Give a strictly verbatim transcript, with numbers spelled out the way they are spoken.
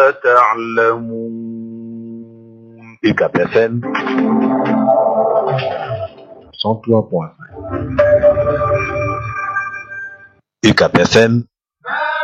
تعلمون. U C A P F M cent trois point cinq. U C A P F M